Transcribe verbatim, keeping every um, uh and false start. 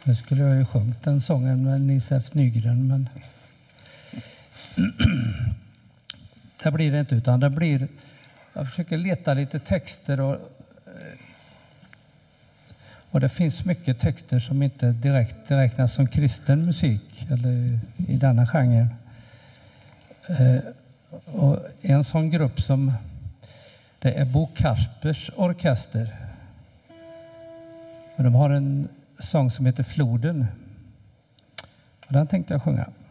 Nu skulle jag ju sjungit den sången med Nisse F. Nygren, men det blir det inte, utan det blir, jag försöker leta lite texter och, och det finns mycket texter som inte direkt räknas som kristen musik eller i denna genren. Och en sån grupp som det är Bo Kaspers orkester. Och de har en sång som heter Floden. Och den tänkte jag sjunga.